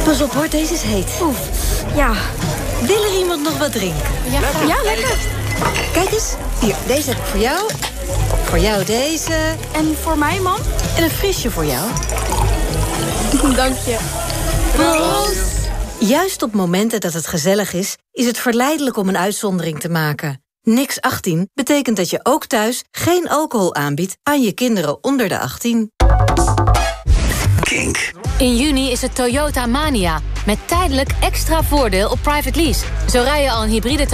Pas op hoor, deze is heet. Oef, ja. Wil er iemand nog wat drinken? Ja, lekker. Kijk eens, hier, deze heb ik voor jou. Voor jou deze. En voor mij, mam? En een frisje voor jou. Dank je. Proost! Juist op momenten dat het gezellig is het verleidelijk om een uitzondering te maken. Niks 18 betekent dat je ook thuis geen alcohol aanbiedt aan je kinderen onder de 18. Kink. In juni is het Toyota Mania. Met tijdelijk extra voordeel op private lease. Zo rij je al een hybride